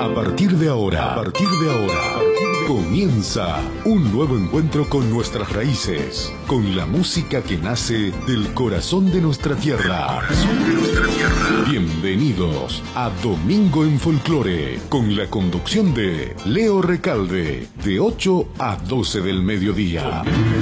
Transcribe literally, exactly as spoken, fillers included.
A partir de ahora, a partir de ahora, comienza un nuevo encuentro con nuestras raíces, con la música que nace del corazón de nuestra tierra. Corazón de nuestra tierra. Bienvenidos a Domingo en Folclore, con la conducción de Leo Recalde, de ocho a doce del mediodía.